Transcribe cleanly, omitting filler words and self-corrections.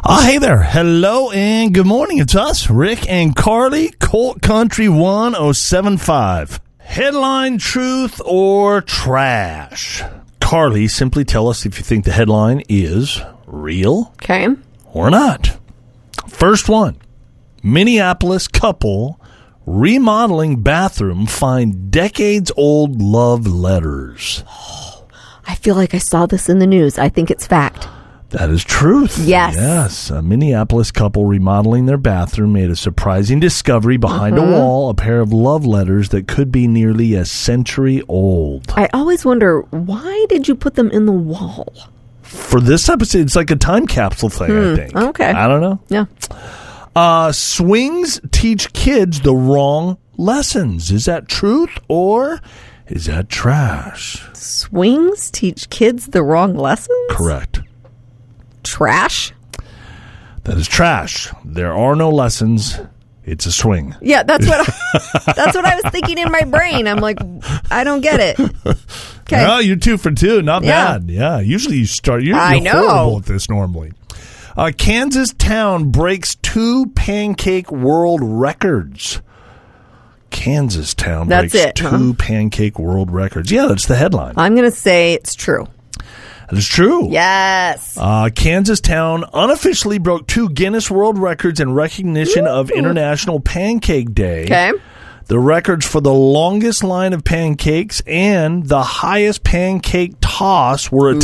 Hey there. Hello and good morning. It's us, Rick and Carly, Colt Country 1075. Headline, truth or trash? Carly, simply tell us if you think the headline is real or not. First one. Minneapolis couple remodeling bathroom find decades-old love letters. I feel like I saw this in the news. I think it's fact. That is truth. Yes. Yes. A Minneapolis couple remodeling their bathroom made a surprising discovery behind a wall, a pair of love letters that could be nearly a century old. I always wonder, why did you put them in the wall? For this episode, it's like a time capsule thing, I think. Okay. I don't know. Yeah. Swings teach kids the wrong lessons. Is that truth or is that trash? Swings teach kids the wrong lessons? Correct. Trash? That is trash. There are no lessons. It's a swing. Yeah, that's what I was thinking in my brain. I'm like, I don't get it. Okay. No, you're 2 for 2. Not Yeah. bad. Yeah. Usually you start. You're I know. horrible at this normally. Kansas town breaks 2 pancake world records. Kansas town That's breaks it, 2 pancake world records. Yeah, that's the headline. I'm going to say it's true. That is true. Yes. Kansas town unofficially broke 2 Guinness World Records in recognition of International Pancake Day. Okay. The records for the longest line of pancakes and the highest pancake toss were